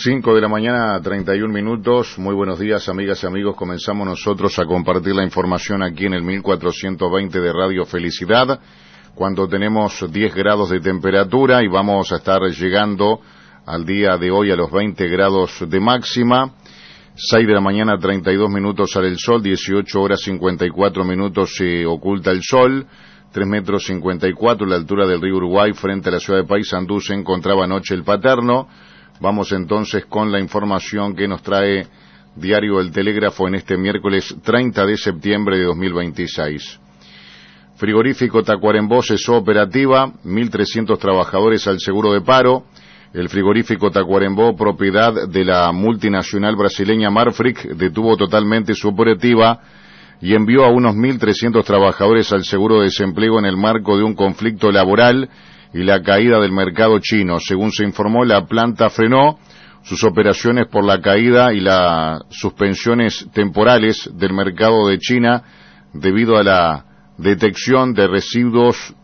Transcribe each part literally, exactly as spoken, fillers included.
cinco de la mañana, treinta y un minutos. Muy buenos días, amigas y amigos. Comenzamos nosotros a compartir la información aquí en el mil cuatrocientos veinte de Radio Felicidad, cuando tenemos diez grados de temperatura y vamos a estar llegando al día de hoy a los veinte grados de máxima. seis de la mañana, treinta y dos minutos sale el sol, dieciocho horas cincuenta y cuatro minutos se oculta el sol. tres metros cincuenta y cuatro la altura del río Uruguay frente a la ciudad de Paysandú se encontraba anoche el Paterno. Vamos entonces con la información que nos trae Diario El Telégrafo en este miércoles treinta de septiembre de dos mil veintiséis. Frigorífico Tacuarembó cesó operativa, mil trescientos trabajadores al seguro de paro. El frigorífico Tacuarembó, propiedad de la multinacional brasileña Marfrig, detuvo totalmente su operativa y envió a unos mil trescientos trabajadores al seguro de desempleo en el marco de un conflicto laboral y la caída del mercado chino. Según se informó, la planta frenó sus operaciones por la caída y las suspensiones temporales del mercado de China debido a la detección de residuos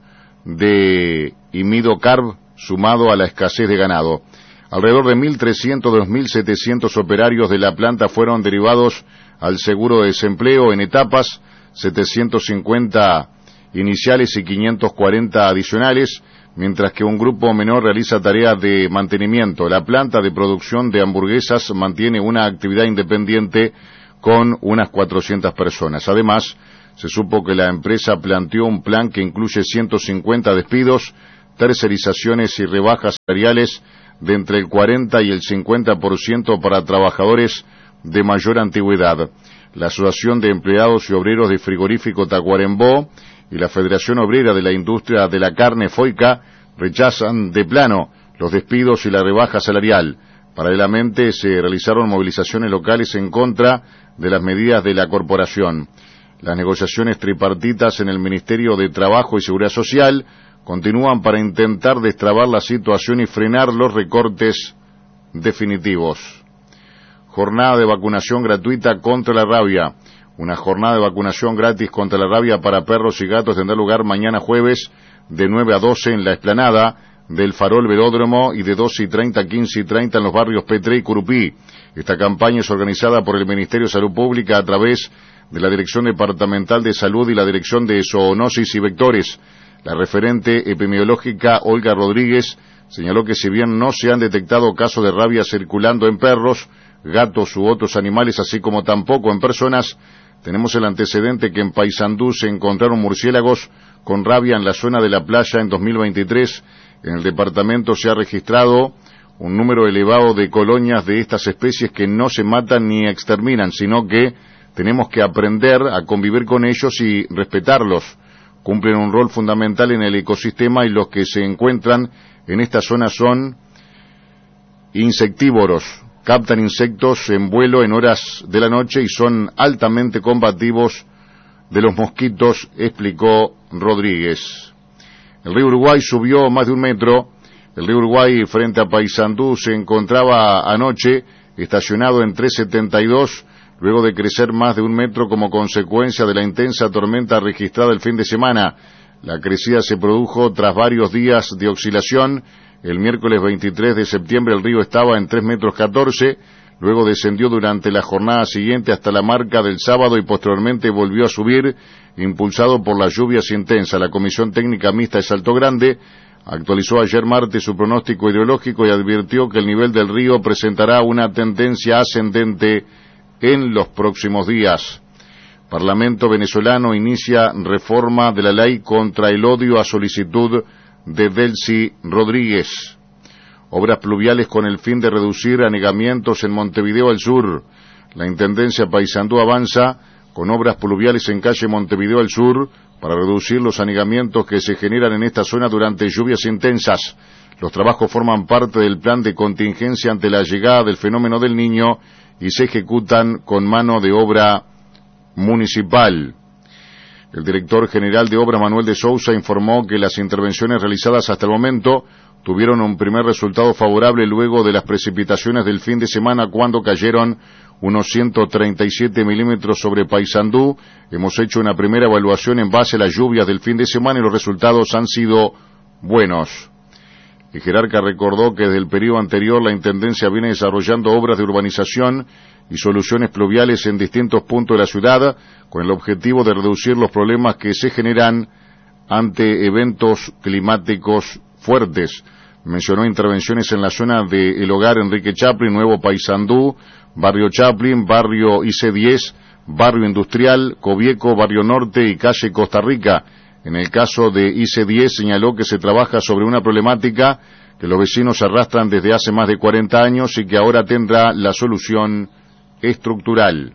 de imidocarb sumado a la escasez de ganado. Alrededor de mil trescientos de los mil setecientos operarios de la planta fueron derivados al seguro de desempleo en etapas, setecientos cincuenta iniciales y quinientos cuarenta adicionales, mientras que un grupo menor realiza tareas de mantenimiento. La planta de producción de hamburguesas mantiene una actividad independiente con unas cuatrocientas personas. Además, se supo que la empresa planteó un plan que incluye ciento cincuenta despidos, tercerizaciones y rebajas salariales de entre el cuarenta y el cincuenta por ciento para trabajadores de mayor antigüedad. La Asociación de Empleados y Obreros de Frigorífico Tacuarembó y la Federación Obrera de la Industria de la Carne FOICA rechazan de plano los despidos y la rebaja salarial. Paralelamente se realizaron movilizaciones locales en contra de las medidas de la corporación. Las negociaciones tripartitas en el Ministerio de Trabajo y Seguridad Social continúan para intentar destrabar la situación y frenar los recortes definitivos. Jornada de vacunación gratuita contra la rabia. Una jornada de vacunación gratis contra la rabia para perros y gatos tendrá lugar mañana jueves de nueve a doce en la explanada del Farol Velódromo y de doce y treinta a quince y treinta en los barrios Petré y Curupí. Esta campaña es organizada por el Ministerio de Salud Pública a través de la Dirección Departamental de Salud y la Dirección de Zoonosis y Vectores. La referente epidemiológica Olga Rodríguez señaló que si bien no se han detectado casos de rabia circulando en perros, gatos u otros animales, así como tampoco en personas, tenemos el antecedente que en Paysandú se encontraron murciélagos con rabia en la zona de la playa en dos mil veintitrés. En el departamento se ha registrado un número elevado de colonias de estas especies que no se matan ni exterminan, sino que tenemos que aprender a convivir con ellos y respetarlos. Cumplen un rol fundamental en el ecosistema y los que se encuentran en esta zona son insectívoros. Captan insectos en vuelo en horas de la noche y son altamente combativos de los mosquitos, explicó Rodríguez. El río Uruguay subió más de un metro. El río Uruguay frente a Paysandú se encontraba anoche estacionado en tres setenta y dos, luego de crecer más de un metro como consecuencia de la intensa tormenta registrada el fin de semana. La crecida se produjo tras varios días de oscilación. El miércoles veintitrés de septiembre el río estaba en tres metros catorce, luego descendió durante la jornada siguiente hasta la marca del sábado y posteriormente volvió a subir, impulsado por las lluvias intensas. La Comisión Técnica Mixta de Salto Grande actualizó ayer martes su pronóstico hidrológico y advirtió que el nivel del río presentará una tendencia ascendente en los próximos días. Parlamento venezolano inicia reforma de la ley contra el odio a solicitud de Delcy Rodríguez. Obras pluviales con el fin de reducir anegamientos en Montevideo al sur. La Intendencia Paysandú avanza con obras pluviales en calle Montevideo al sur para reducir los anegamientos que se generan en esta zona durante lluvias intensas. Los trabajos forman parte del plan de contingencia ante la llegada del fenómeno del Niño y se ejecutan con mano de obra municipal. El director general de Obras, Manuel de Sousa, informó que las intervenciones realizadas hasta el momento tuvieron un primer resultado favorable luego de las precipitaciones del fin de semana, cuando cayeron unos ciento treinta y siete milímetros sobre Paysandú. Hemos hecho una primera evaluación en base a las lluvias del fin de semana y los resultados han sido buenos. El jerarca recordó que desde el periodo anterior la Intendencia viene desarrollando obras de urbanización y soluciones pluviales en distintos puntos de la ciudad, con el objetivo de reducir los problemas que se generan ante eventos climáticos fuertes. Mencionó intervenciones en la zona de El Hogar Enrique Chaplin, Nuevo Paysandú, Barrio Chaplin, Barrio I C diez, Barrio Industrial, Covieco, Barrio Norte y Calle Costa Rica. En el caso de I C diez señaló que se trabaja sobre una problemática que los vecinos arrastran desde hace más de cuarenta años y que ahora tendrá la solución estructural.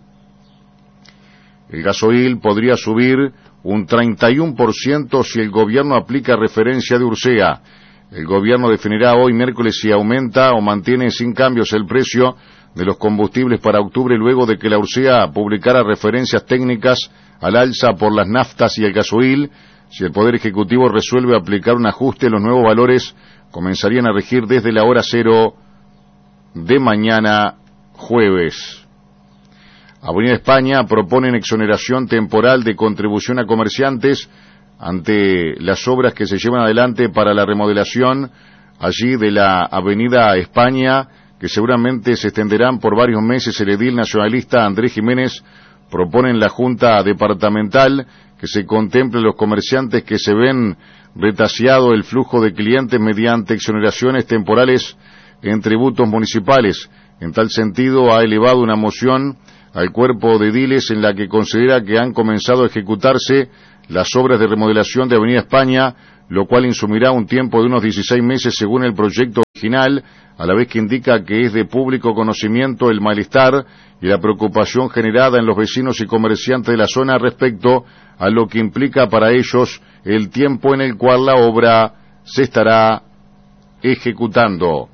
El gasoil podría subir un treinta y uno por ciento si el gobierno aplica referencia de Ursea. El gobierno definirá hoy miércoles si aumenta o mantiene sin cambios el precio de los combustibles para octubre luego de que la Ursea publicara referencias técnicas al alza por las naftas y el gasoil. Si el Poder Ejecutivo resuelve aplicar un ajuste, los nuevos valores comenzarían a regir desde la hora cero de mañana jueves. Avenida España proponen exoneración temporal de contribución a comerciantes ante las obras que se llevan adelante para la remodelación allí de la Avenida España, que seguramente se extenderán por varios meses. El edil nacionalista Andrés Jiménez propone en la Junta Departamental que se contemple los comerciantes que se ven retaseado el flujo de clientes mediante exoneraciones temporales en tributos municipales. En tal sentido, ha elevado una moción al cuerpo de ediles en la que considera que han comenzado a ejecutarse las obras de remodelación de Avenida España, lo cual insumirá un tiempo de unos dieciséis meses según el proyecto original, a la vez que indica que es de público conocimiento el malestar y la preocupación generada en los vecinos y comerciantes de la zona respecto a lo que implica para ellos el tiempo en el cual la obra se estará ejecutando.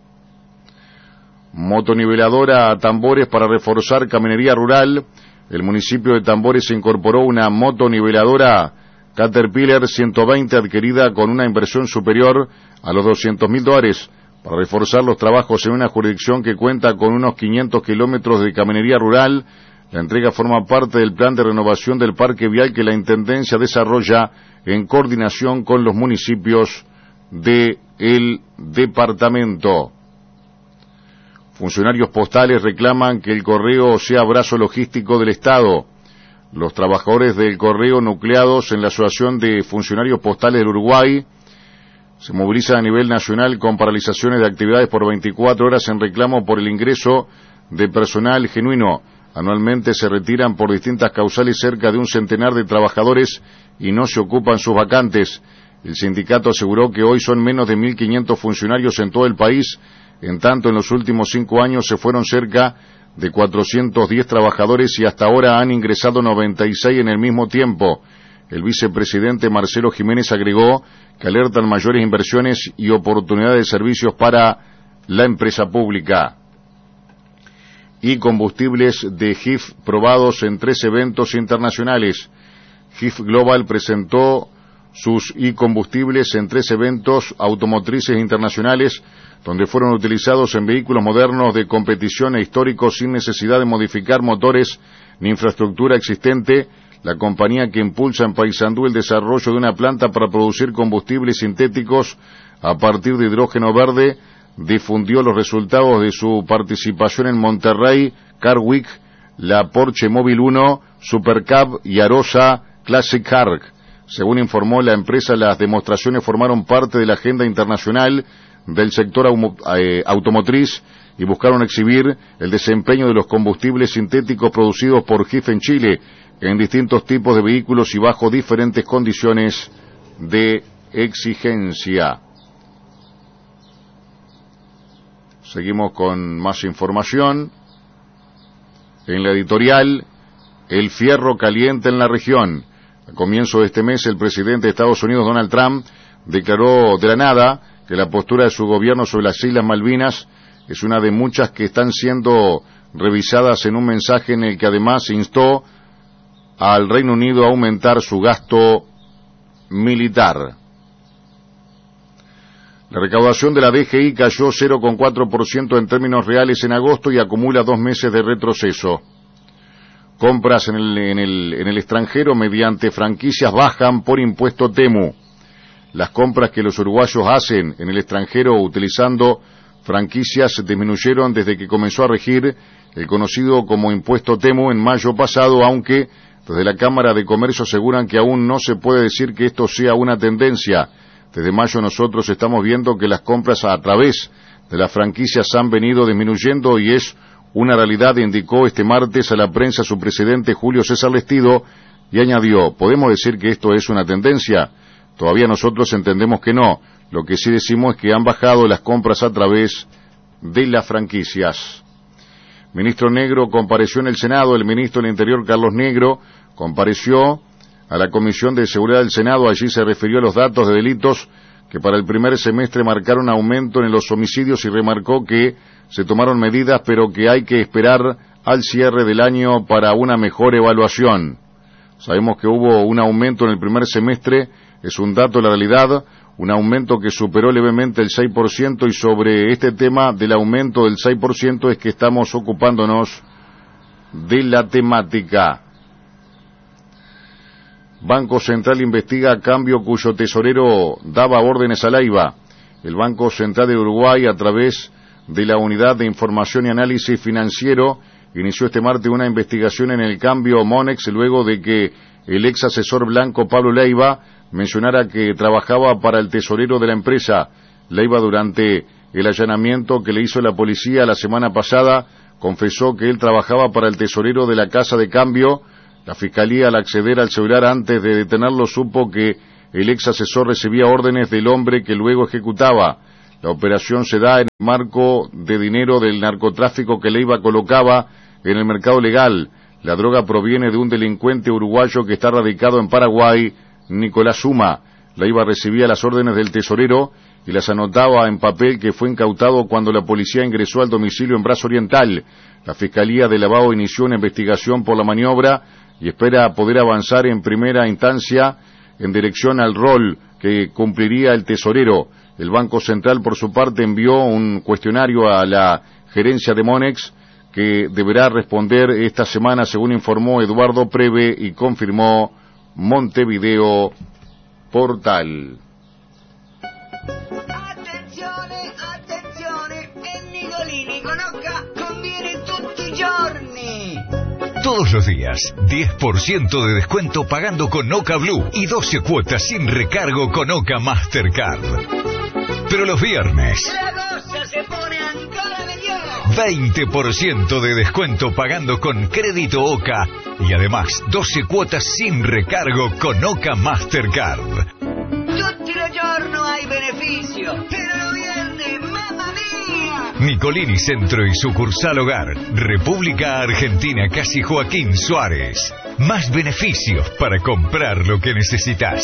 Motoniveladora a Tambores para reforzar caminería rural. El municipio de Tambores incorporó una motoniveladora Caterpillar ciento veinte adquirida con una inversión superior a los doscientos mil dólares para reforzar los trabajos en una jurisdicción que cuenta con unos quinientos kilómetros de caminería rural. La entrega forma parte del plan de renovación del parque vial que la Intendencia desarrolla en coordinación con los municipios del departamento. Funcionarios postales reclaman que el correo sea brazo logístico del Estado. Los trabajadores del correo nucleados en la Asociación de Funcionarios Postales del Uruguay se movilizan a nivel nacional con paralizaciones de actividades por veinticuatro horas en reclamo por el ingreso de personal genuino. Anualmente se retiran por distintas causales cerca de un centenar de trabajadores y no se ocupan sus vacantes. El sindicato aseguró que hoy son menos de mil quinientos funcionarios en todo el país. En tanto, en los últimos cinco años se fueron cerca de cuatrocientos diez trabajadores y hasta ahora han ingresado noventa y seis en el mismo tiempo. El vicepresidente Marcelo Jiménez agregó que alertan mayores inversiones y oportunidades de servicios para la empresa pública. Y combustibles de G I F probados en tres eventos internacionales. G I F Global presentó sus e-combustibles en tres eventos automotrices internacionales donde fueron utilizados en vehículos modernos de competición e históricos sin necesidad de modificar motores ni infraestructura existente. La compañía que impulsa en Paysandú el desarrollo de una planta para producir combustibles sintéticos a partir de hidrógeno verde difundió los resultados de su participación en Monterrey Car Week, la Porsche Móvil uno, Supercab y Arosa Classic Car. Según informó la empresa, las demostraciones formaron parte de la agenda internacional del sector automotriz y buscaron exhibir el desempeño de los combustibles sintéticos producidos por G I F en Chile en distintos tipos de vehículos y bajo diferentes condiciones de exigencia. Seguimos con más información. En la editorial, el fierro caliente en la región. A comienzo de este mes, el presidente de Estados Unidos, Donald Trump, declaró de la nada que la postura de su gobierno sobre las Islas Malvinas es una de muchas que están siendo revisadas en un mensaje en el que además instó al Reino Unido a aumentar su gasto militar. La recaudación de la D G I cayó cero coma cuatro por ciento en términos reales en agosto y acumula dos meses de retroceso. Compras en el, en el, en el extranjero mediante franquicias bajan por impuesto Temu. las compras que los uruguayos hacen en el extranjero utilizando franquicias disminuyeron desde que comenzó a regir el conocido como impuesto Temu en mayo pasado, aunque desde la Cámara de Comercio aseguran que aún no se puede decir que esto sea una tendencia. Desde mayo nosotros estamos viendo que las compras a través de las franquicias han venido disminuyendo y es una realidad, indicó este martes a la prensa su presidente Julio César Lestido y añadió, ¿podemos decir que esto es una tendencia? Todavía nosotros entendemos que no. Lo que sí decimos es que han bajado las compras a través de las franquicias. Ministro Negro compareció en el Senado. El ministro del Interior, Carlos Negro, compareció a la Comisión de Seguridad del Senado. Allí se refirió a los datos de delitos que para el primer semestre marcaron aumento en los homicidios y remarcó que se tomaron medidas, pero que hay que esperar al cierre del año para una mejor evaluación. Sabemos que hubo un aumento en el primer semestre, es un dato de la realidad, un aumento que superó levemente el seis por ciento y sobre este tema del aumento del seis por ciento es que estamos ocupándonos de la temática. Banco Central investiga cambio cuyo tesorero daba órdenes a Leiva. El Banco Central de Uruguay, a través de la Unidad de Información y Análisis Financiero, inició este martes una investigación en el cambio Monex luego de que el ex asesor blanco Pablo Leiva mencionara que trabajaba para el tesorero de la empresa. Leiva, durante el allanamiento que le hizo la policía la semana pasada, confesó que él trabajaba para el tesorero de la casa de cambio. La Fiscalía, al acceder al celular antes de detenerlo, supo que el ex asesor recibía órdenes del hombre que luego ejecutaba. La operación se da en el marco de dinero del narcotráfico que Leiva colocaba en el mercado legal. La droga proviene de un delincuente uruguayo que está radicado en Paraguay, Nicolás Suma. Leiva recibía las órdenes del tesorero y las anotaba en papel que fue incautado cuando la policía ingresó al domicilio en Brazo Oriental. La Fiscalía de Lavao inició una investigación por la maniobra y espera poder avanzar en primera instancia en dirección al rol que cumpliría el tesorero. El Banco Central, por su parte, envió un cuestionario a la gerencia de Monex que deberá responder esta semana, según informó Eduardo Preve y confirmó Montevideo Portal. Attenzione, attenzione, e Nicolini con Oca conviene tutti i giorni. Todos los días, diez por ciento de descuento pagando con Oca Blue y doce cuotas sin recargo con Oca Mastercard. Pero los viernes, La cosa se pone ancora mejor. veinte por ciento de descuento pagando con crédito Oca y además doce cuotas sin recargo con Oca Mastercard. Tutti i giorni hai beneficio, pero los viernes, mamma mía. Nicolini Centro y sucursal Hogar, República Argentina, Casi Joaquín Suárez. Más beneficios para comprar lo que necesitas.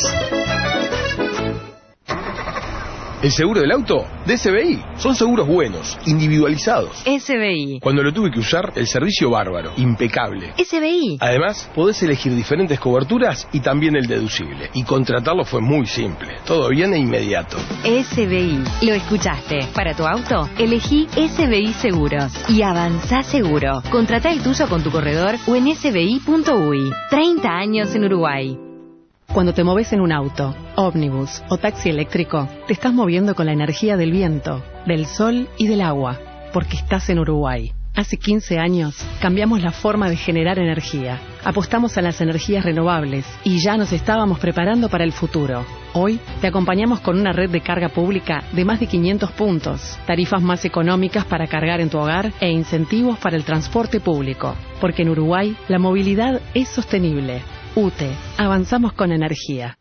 ¿El seguro del auto? De S B I. Son seguros buenos, individualizados. S B I. Cuando lo tuve que usar, el servicio bárbaro, impecable. S B I. Además, podés elegir diferentes coberturas y también el deducible. Y contratarlo fue muy simple. Todo bien e inmediato. S B I. Lo escuchaste. Para tu auto, elegí S B I Seguros. Y avanzá seguro. Contratá el tuyo con tu corredor o en s b i punto u y. treinta años en Uruguay. Cuando te moves en un auto, ómnibus o taxi eléctrico, te estás moviendo con la energía del viento, del sol y del agua, porque estás en Uruguay. Hace quince años cambiamos la forma de generar energía. Apostamos a las energías renovables y ya nos estábamos preparando para el futuro. Hoy te acompañamos con una red de carga pública de más de quinientos puntos, tarifas más económicas para cargar en tu hogar e incentivos para el transporte público. Porque en Uruguay la movilidad es sostenible. U T E, avanzamos con energía.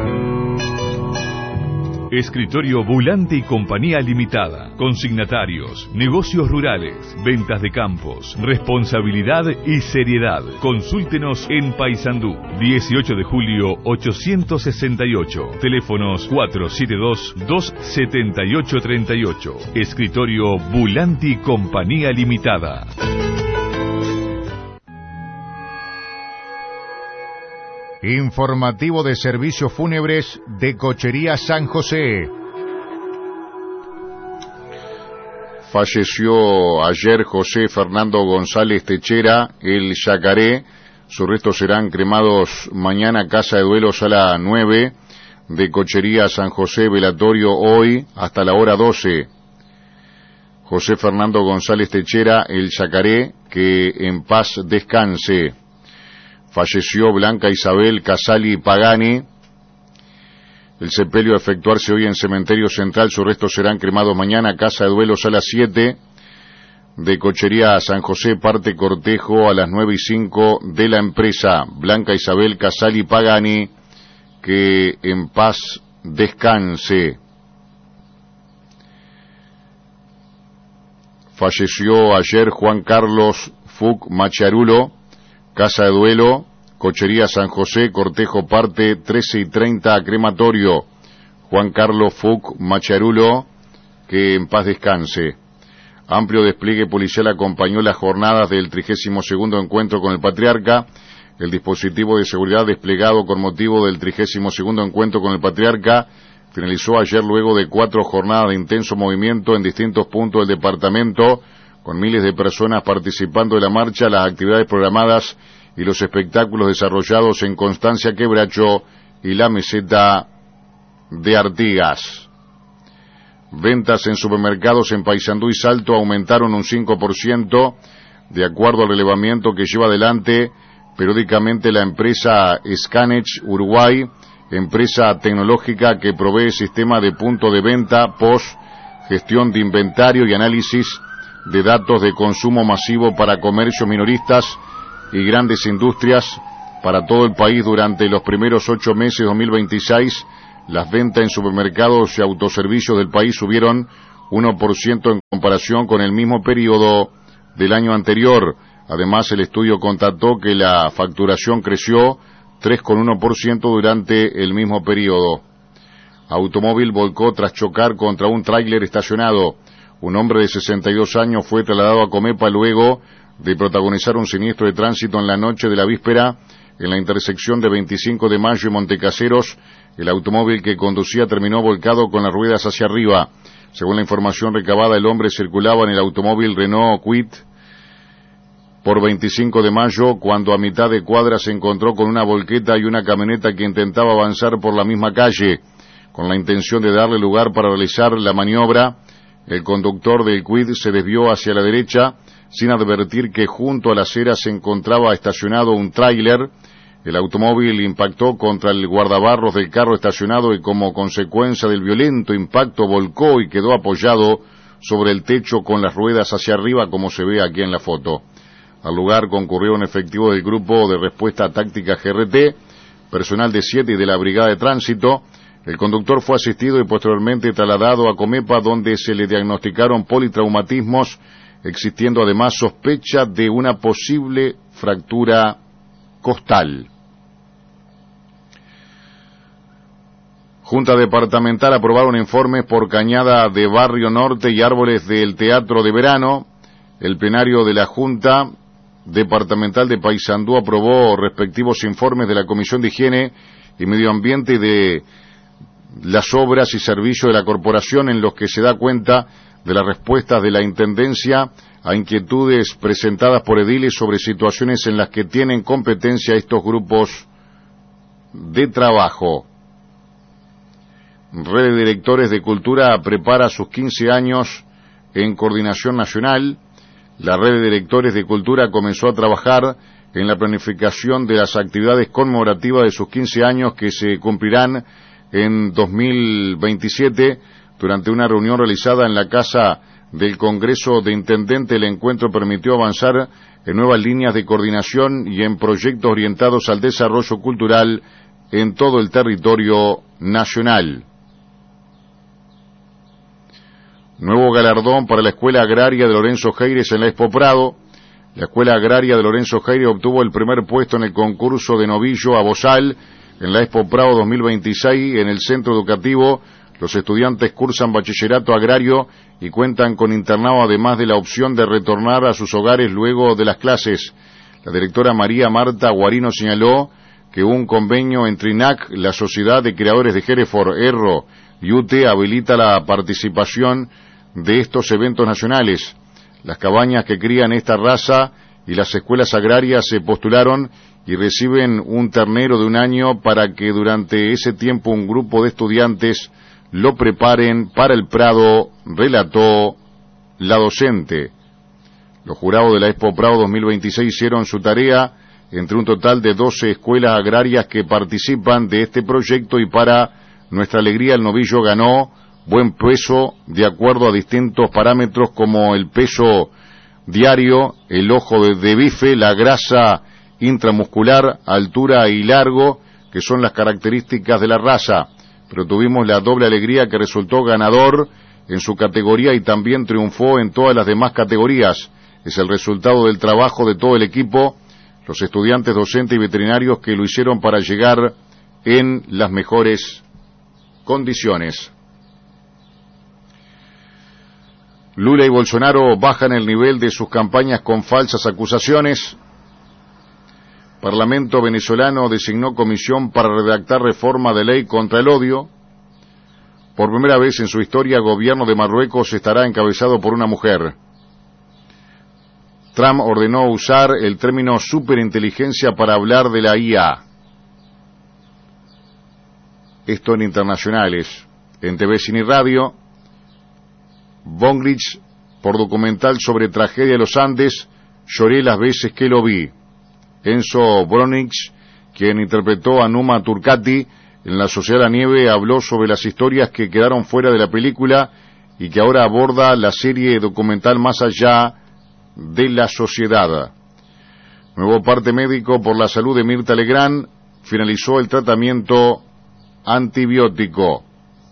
Escritorio Bulante y Compañía Limitada. Consignatarios, negocios rurales, ventas de campos, responsabilidad y seriedad. Consúltenos en Paysandú. dieciocho de julio ochocientos sesenta y ocho. Teléfonos cuatro siete dos, dos siete ocho tres ocho. Escritorio Bulante y Compañía Limitada. Informativo de servicios fúnebres de Cochería San José. Falleció ayer José Fernando González Techera, el Yacaré. Sus restos serán cremados mañana, Casa de Duelo, sala nueve, de Cochería San José, velatorio hoy hasta la hora doce. José Fernando González Techera, el Yacaré, que en paz descanse. Falleció Blanca Isabel Casali Pagani. El sepelio a efectuarse hoy en Cementerio Central, sus restos serán cremados mañana. Casa de duelos a las siete. De Cochería San José parte cortejo a las nueve y cinco de la empresa. Blanca Isabel Casali Pagani, que en paz descanse. Falleció ayer Juan Carlos Fuc Macharulo, casa de duelo, Cochería San José, cortejo parte trece y treinta a crematorio. Juan Carlos Fuc Macharulo, que en paz descanse. Amplio despliegue policial acompañó las jornadas del trigésimo segundo encuentro con el Patriarca. El dispositivo de seguridad desplegado con motivo del trigésimo segundo encuentro con el Patriarca finalizó ayer luego de cuatro jornadas de intenso movimiento en distintos puntos del departamento, con miles de personas participando de la marcha, las actividades programadas y los espectáculos desarrollados en Constancia Quebracho y la meseta de Artigas. Ventas en supermercados en Paysandú y Salto aumentaron un cinco por ciento, de acuerdo al relevamiento que lleva adelante periódicamente la empresa Scanech Uruguay, empresa tecnológica que provee sistema de punto de venta, post, gestión de inventario y análisis de datos de consumo masivo para comercios minoristas y grandes industrias para todo el país. Durante los primeros ocho meses de dos mil veintiséis, las ventas en supermercados y autoservicios del país subieron uno por ciento en comparación con el mismo periodo del año anterior. Además, el estudio constató que la facturación creció tres coma uno por ciento durante el mismo periodo. Automóvil volcó tras chocar contra un tráiler estacionado. Un hombre de sesenta y dos años fue trasladado a Comepa luego de protagonizar un siniestro de tránsito en la noche de la víspera en la intersección de veinticinco de mayo y Montecaseros. El automóvil que conducía terminó volcado con las ruedas hacia arriba. Según la información recabada, el hombre circulaba en el automóvil Renault Kwid por veinticinco de mayo, cuando a mitad de cuadra se encontró con una volqueta y una camioneta que intentaba avanzar por la misma calle. Con la intención de darle lugar para realizar la maniobra, el conductor del Kwid se desvió hacia la derecha, sin advertir que junto a la acera se encontraba estacionado un tráiler. El automóvil impactó contra el guardabarros del carro estacionado y como consecuencia del violento impacto volcó y quedó apoyado sobre el techo con las ruedas hacia arriba, como se ve aquí en la foto. Al lugar concurrió un efectivo del Grupo de Respuesta Táctica G R T, personal de siete y de la Brigada de Tránsito. El conductor fue asistido y posteriormente trasladado a Comepa, donde se le diagnosticaron politraumatismos, existiendo además sospecha de una posible fractura costal. Junta Departamental aprobaron informes por Cañada de Barrio Norte y árboles del Teatro de Verano. El plenario de la Junta Departamental de Paysandú aprobó respectivos informes de la Comisión de Higiene y Medio Ambiente y de las obras y servicios de la corporación, en los que se da cuenta de las respuestas de la Intendencia a inquietudes presentadas por ediles sobre situaciones en las que tienen competencia estos grupos de trabajo. Red de Directores de Cultura prepara sus quince años en coordinación nacional. La Red de Directores de Cultura comenzó a trabajar en la planificación de las actividades conmemorativas de sus quince años, que se cumplirán en dos mil veintisiete. Durante una reunión realizada en la Casa del Congreso de Intendente, el encuentro permitió avanzar en nuevas líneas de coordinación y en proyectos orientados al desarrollo cultural en todo el territorio nacional. Nuevo galardón para la Escuela Agraria de Lorenzo Heires en la Expo Prado. La Escuela Agraria de Lorenzo Heires obtuvo el primer puesto en el concurso de novillo a bozal en la Expo Prado dos mil veintiséis. En el centro educativo, los estudiantes cursan bachillerato agrario y cuentan con internado, además de la opción de retornar a sus hogares luego de las clases. La directora María Marta Guarino señaló que un convenio entre I N A C, la Sociedad de Creadores de Hereford, Erro y U T E habilita la participación de estos eventos nacionales. Las cabañas que crían esta raza y las escuelas agrarias se postularon y reciben un ternero de un año para que durante ese tiempo un grupo de estudiantes lo preparen para el Prado, relató la docente. Los jurados de la Expo Prado dos mil veintiséis hicieron su tarea entre un total de doce escuelas agrarias que participan de este proyecto y para nuestra alegría el novillo ganó buen peso de acuerdo a distintos parámetros como el peso diario, el ojo de, de bife, la grasa intramuscular, altura y largo, que son las características de la raza. Pero tuvimos la doble alegría que resultó ganador en su categoría y también triunfó en todas las demás categorías. Es el resultado del trabajo de todo el equipo, los estudiantes, docentes y veterinarios que lo hicieron para llegar en las mejores condiciones. Lula y Bolsonaro bajan el nivel de sus campañas con falsas acusaciones. Parlamento venezolano designó comisión para redactar reforma de ley contra el odio. Por primera vez en su historia, el gobierno de Marruecos estará encabezado por una mujer. Trump ordenó usar el término superinteligencia para hablar de la I A. Esto en internacionales. En T V, Cine y Radio, Bongrich, por documental sobre tragedia de los Andes, lloré las veces que lo vi. Enzo Bronich, quien interpretó a Numa Turcati en La Sociedad de la Nieve, habló sobre las historias que quedaron fuera de la película y que ahora aborda la serie documental Más allá de la sociedad. Nuevo parte médico por la salud de Mirta Legrand finalizó el tratamiento antibiótico.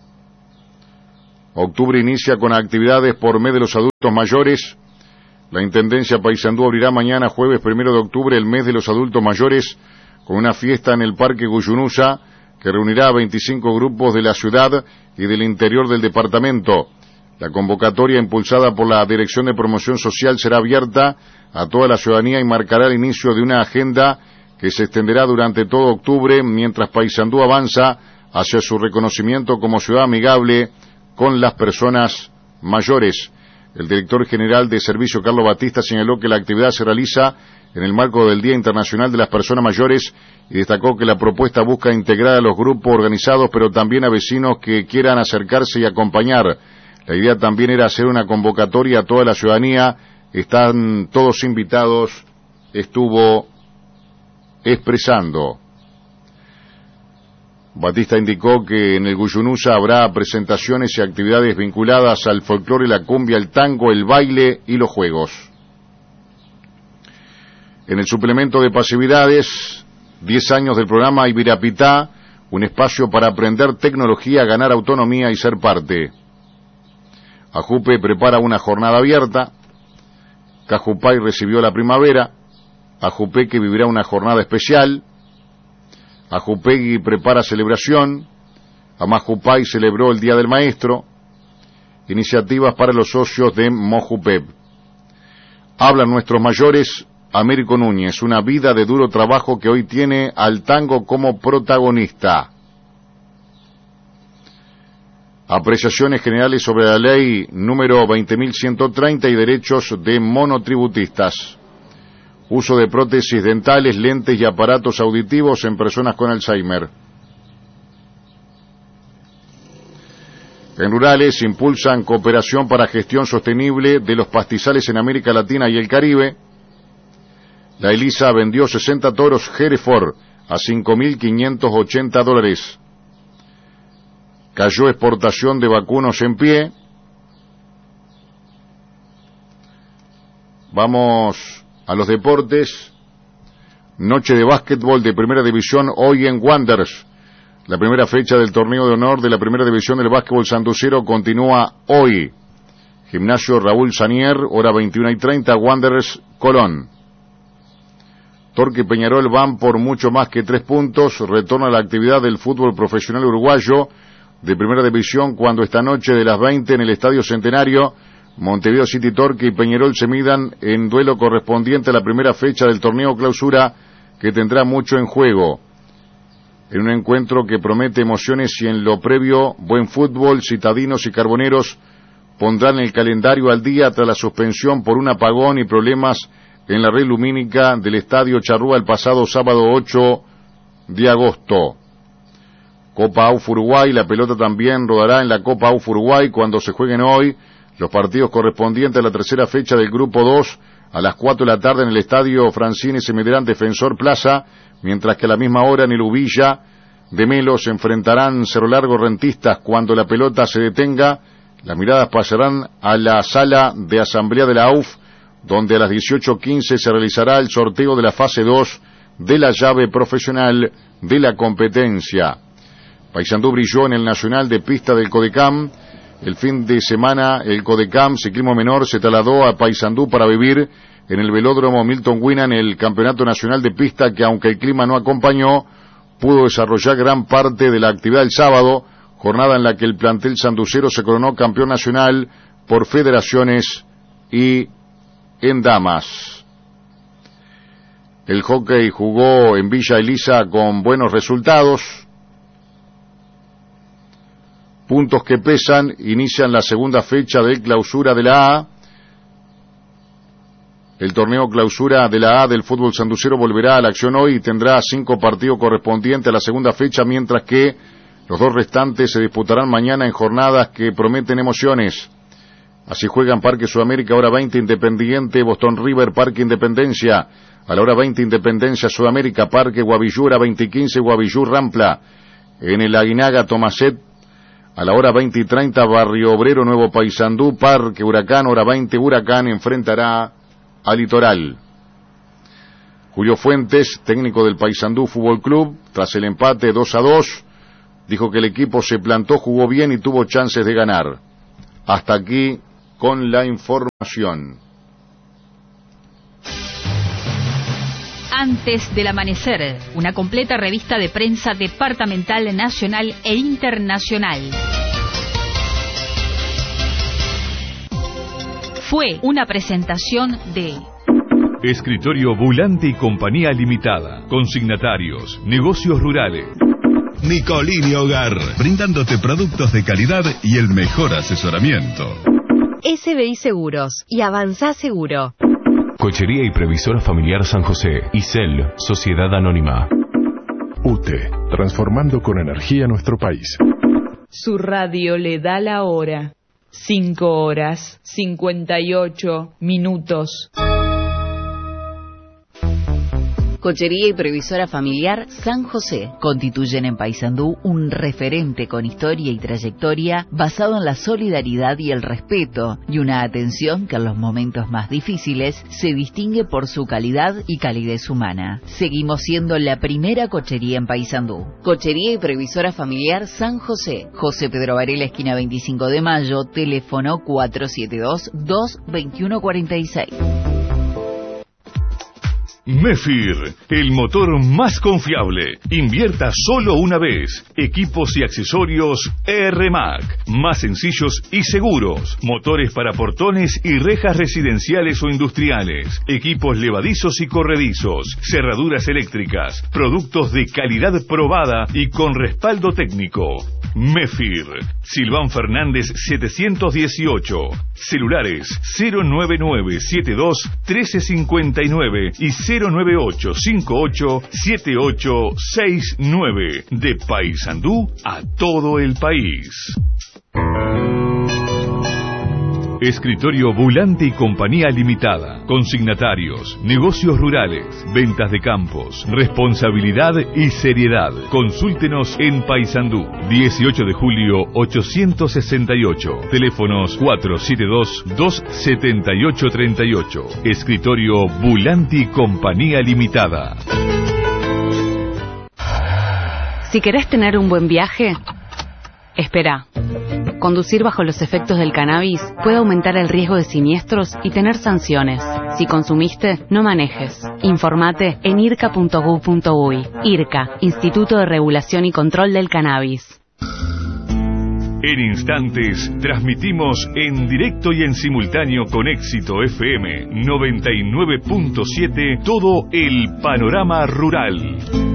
Octubre inicia con actividades por mes de los adultos mayores. La Intendencia Paysandú abrirá mañana jueves primero de octubre el mes de los adultos mayores con una fiesta en el Parque Guyunusa que reunirá a veinticinco grupos de la ciudad y del interior del departamento. La convocatoria impulsada por la Dirección de Promoción Social será abierta a toda la ciudadanía y marcará el inicio de una agenda que se extenderá durante todo octubre mientras Paysandú avanza hacia su reconocimiento como ciudad amigable con las personas mayores. El director general de Servicio, Carlos Batista, señaló que la actividad se realiza en el marco del Día Internacional de las Personas Mayores y destacó que la propuesta busca integrar a los grupos organizados, pero también a vecinos que quieran acercarse y acompañar. La idea también era hacer una convocatoria a toda la ciudadanía. Están todos invitados, estuvo expresando. Batista indicó que en el Guyunusa habrá presentaciones y actividades vinculadas al folclore, la cumbia, el tango, el baile y los juegos. En el suplemento de pasividades, diez años del programa Ibirapitá, un espacio para aprender tecnología, ganar autonomía y ser parte. Ajupe prepara una jornada abierta. Cajupay recibió la primavera. Ajupeque vivirá una jornada especial. Ajupegui prepara celebración. Amajupay celebró el Día del Maestro. Iniciativas para los socios de Mojupep. Hablan nuestros mayores. Américo Núñez, una vida de duro trabajo que hoy tiene al tango como protagonista. Apreciaciones generales sobre la ley número veinte mil ciento treinta y derechos de monotributistas. Uso de prótesis dentales, lentes y aparatos auditivos en personas con Alzheimer. En rurales impulsan cooperación para gestión sostenible de los pastizales en América Latina y el Caribe. La Elisa vendió sesenta toros Hereford a cinco mil quinientos ochenta dólares. Cayó exportación de vacunos en pie. Vamos a los deportes. Noche de básquetbol de primera división hoy en Wanderers. La primera fecha del torneo de honor de la primera división del básquetbol santucero continúa hoy. Gimnasio Raúl Sanier, hora veintiuna y treinta, Wanderers Colón. Torque Peñarol van por mucho más que tres puntos. Retorna a la actividad del fútbol profesional uruguayo de primera división cuando esta noche de las veinte en el Estadio Centenario, Montevideo City Torque y Peñarol se midan en duelo correspondiente a la primera fecha del torneo clausura que tendrá mucho en juego. En un encuentro que promete emociones y en lo previo buen fútbol, citadinos y carboneros pondrán el calendario al día tras la suspensión por un apagón y problemas en la red lumínica del Estadio Charrúa el pasado sábado ocho de agosto. Copa A U F Uruguay, la pelota también rodará en la Copa A U F Uruguay cuando se jueguen hoy los partidos correspondientes a la tercera fecha del Grupo dos a las cuatro de la tarde en el Estadio Francine S. Medellín Defensor Plaza, mientras que a la misma hora en el Ubilla de Melo se enfrentarán Cerro Largo Rentistas. Cuando la pelota se detenga, las miradas pasarán a la sala de asamblea de la A U F, donde a las dieciocho quince se realizará el sorteo de la fase dos de la llave profesional de la competencia. Paysandú brilló en el Nacional de Pista del Codecam. El fin de semana el Codecam Ciclismo Menor se trasladó a Paysandú para vivir en el velódromo Milton Winnan el Campeonato Nacional de Pista, que aunque el clima no acompañó, pudo desarrollar gran parte de la actividad del sábado, jornada en la que el plantel sanducero se coronó campeón nacional por federaciones y en damas. El hockey jugó en Villa Elisa con buenos resultados. Puntos que pesan, inician la segunda fecha de clausura de la A. El torneo clausura de la A del fútbol sanducero volverá a la acción hoy y tendrá cinco partidos correspondientes a la segunda fecha, mientras que los dos restantes se disputarán mañana en jornadas que prometen emociones. Así juegan Parque Sudamérica, hora veinte, Independiente, Boston River, Parque Independencia. A la hora veinte, Independencia, Sudamérica, Parque Guavillú, hora veinte y quince, Guavillú, Rampla. En el Aguinaga, Tomaset. A la hora veinte y treinta, Barrio Obrero, Nuevo Paysandú, Parque Huracán, hora veinte, Huracán enfrentará a Litoral. Julio Fuentes, técnico del Paysandú Fútbol Club, tras el empate dos a dos, dijo que el equipo se plantó, jugó bien y tuvo chances de ganar. Hasta aquí con la información. Antes del amanecer, una completa revista de prensa departamental, nacional e internacional. Fue una presentación de Escritorio Volante y Compañía Limitada. Consignatarios, negocios rurales. Nicolini Hogar, brindándote productos de calidad y el mejor asesoramiento. S B I Seguros y Avanzá Seguro. Cochería y Previsora Familiar San José. Isel, Sociedad Anónima. U T E, transformando con energía nuestro país. Su radio le da la hora. Cinco horas, cincuenta y ocho minutos. Cochería y Previsora Familiar San José constituyen en Paysandú un referente con historia y trayectoria basado en la solidaridad y el respeto, y una atención que en los momentos más difíciles se distingue por su calidad y calidez humana. Seguimos siendo la primera cochería en Paysandú. Cochería y Previsora Familiar San José. José Pedro Varela, esquina veinticinco de mayo, teléfono cuatro siete dos, dos dos uno cuatro seis. Mefir, el motor más confiable. Invierta solo una vez. Equipos y accesorios R M A C. Más sencillos y seguros. Motores para portones y rejas residenciales o industriales. Equipos levadizos y corredizos. Cerraduras eléctricas. Productos de calidad probada y con respaldo técnico. Mefir, Silván Fernández setecientos dieciocho. Celulares cero nueve nueve siete dos uno tres cinco nueve y cero nueve ocho cinco ocho siete ocho seis nueve. De Paysandú a todo el país. Escritorio Volante y Compañía Limitada. Consignatarios, negocios rurales, ventas de campos, responsabilidad y seriedad. Consúltenos en Paysandú. dieciocho de julio ochocientos sesenta y ocho. Teléfonos cuatro siete dos, dos siete ocho tres ocho. Escritorio Volante y Compañía Limitada. Si querés tener un buen viaje, espera. Conducir bajo los efectos del cannabis puede aumentar el riesgo de siniestros y tener sanciones. Si consumiste, no manejes. Informate en irca punto gob punto uy. IRCA, Instituto de Regulación y Control del Cannabis. En instantes, transmitimos en directo y en simultáneo con Éxito F M noventa y nueve punto siete todo el panorama rural.